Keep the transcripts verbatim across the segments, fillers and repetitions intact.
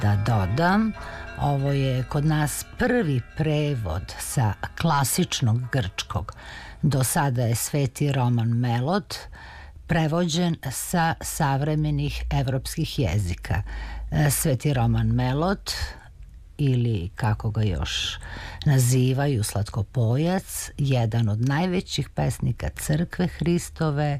Da dodam, ovo je kod nas prvi prevod sa klasičnog grčkog. Do sada je Sveti Roman Melod prevođen sa savremenih evropskih jezika. Sveti Roman Melod, ili kako ga još nazivaju Slatkopojac, jedan od najvećih pesnika crkve Hristove,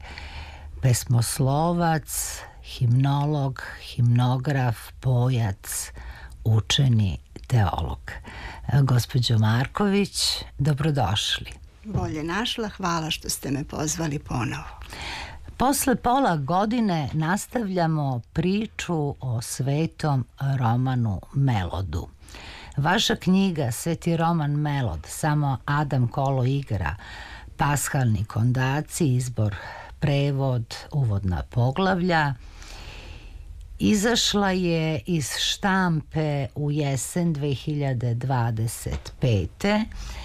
pesmoslovac, himnolog, himnograf, pojac, učeni teolog. Gospođo Marković, dobrodošli. Bolje našla, hvala što ste me pozvali ponovo. Posle pola godine nastavljamo priču o Svetom Romanu Melodu. Vaša knjiga Sveti Roman Melod, samo Adam Kolo igra, paskalni kondaci, izbor, prevod, uvodna poglavlja, izašla je iz štampe u jesen dve hiljade dvadeset pete.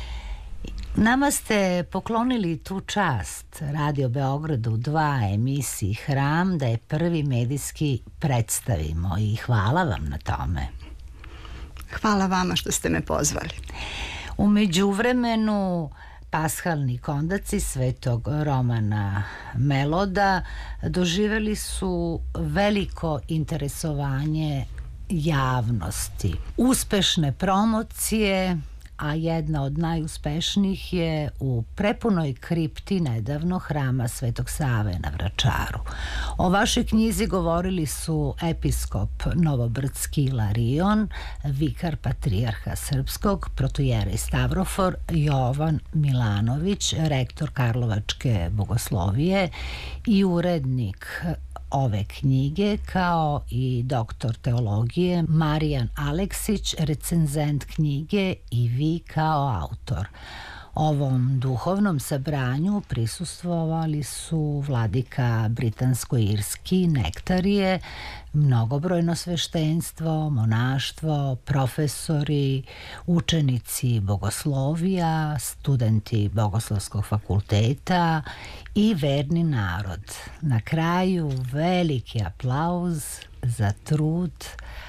Nama ste poklonili tu čast Radio Beogradu dva emisiji Hram da je prvi medijski predstavimo i hvala vam na tome. Hvala vama što ste me pozvali. U međuvremenu paskalni kondaci Svetog Romana Meloda doživeli su veliko interesovanje javnosti. Uspešne promocije, a jedna od najuspešnijih je u prepunoj kripti nedavno Hrama Svetog Save na Vračaru. O vašoj knjizi govorili su episkop Novobrdski Ilarion, vikar patrijarha srpskog, protojerej Stavrofor, Jovan Milanović, rektor Karlovačke bogoslovije i urednik ove knjige, kao i doktor teologije Marijan Aleksić, recenzent knjige, i vi kao autor. Ovom duhovnom sabranju prisustvovali su vladika britansko-irski Nektarije, mnogobrojno sveštenstvo, monaštvo, profesori, učenici bogoslovija, studenti Bogoslovskog fakulteta i verni narod. Na kraju veliki aplauz za trud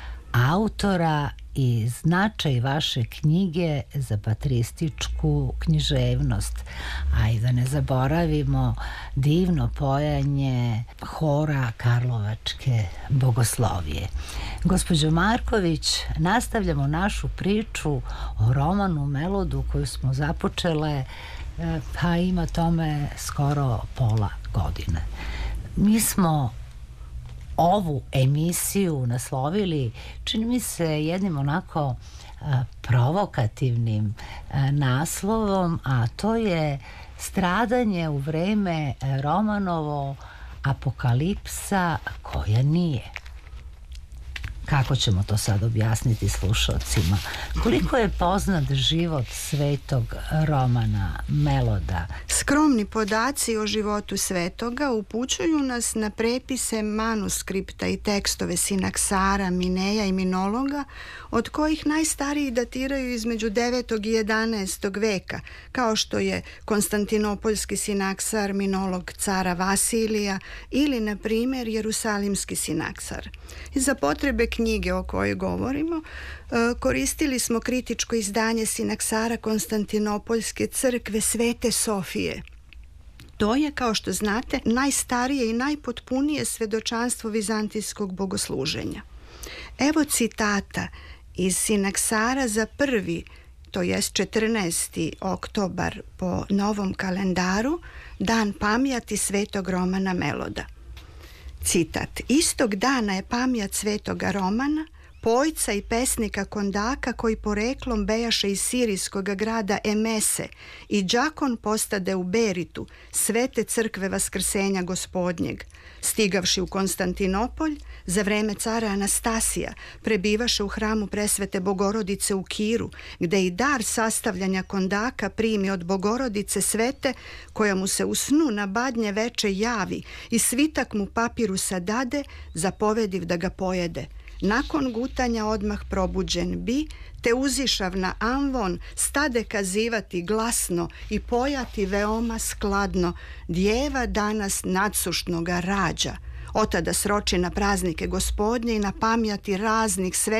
autora i značaj vaše knjige za patrističku književnost. A i da ne zaboravimo divno pojanje hora Karlovačke bogoslovije. Gospođo Marković, nastavljamo našu priču o Romanu Melodu koju smo započele, pa ima tome skoro pola godine. Mi smo ovu emisiju naslovili, čini mi se, jednim onako a, provokativnim a, naslovom, a to je stradanje u vreme Romanovo apokalipsa koja nije. Kako ćemo to sad objasniti slušalcima? Koliko je poznat život Svetog Romana Meloda? Skromni podaci o životu svetoga upućuju nas na prepise manuskripta i tekstove Sinaksara, Mineja i Minologa, od kojih najstariji datiraju između devetog i jedanaestog veka, kao što je Konstantinopoljski Sinaksar, Minolog cara Vasilija ili, na primjer, Jerusalimski Sinaksar. I za potrebe knjige o kojoj govorimo, koristili smo kritičko izdanje Sinaksara Konstantinopoljske crkve Svete Sofije. To je, kao što znate, najstarije i najpotpunije svedočanstvo vizantijskog bogosluženja. Evo citata iz Sinaksara za prvi, to jest četrnaesti oktobar po novom kalendaru, dan pamjati Svetog Romana Meloda. Citat: istog dana je pamjat Svetoga Romana, pojca i pesnika kondaka, koji poreklom bejaše iz sirijskog grada Emese i đakon postade u Beritu, svete crkve Vaskrsenja Gospodnjeg. Stigavši u Konstantinopolj, za vreme cara Anastasija, prebivaše u hramu presvete Bogorodice u Kiru, gde i dar sastavljanja kondaka primi od Bogorodice svete, koja mu se u snu na badnje veče javi i svitak mu papirusa dade, zapovediv da ga pojede. Nakon gutanja odmah probuđen bi, te uzišav na amvon, stade kazivati glasno i pojati veoma skladno: djeva danas nadsušnoga rađa. Otada sroči na praznike Gospodnje i na pamjati raznih sve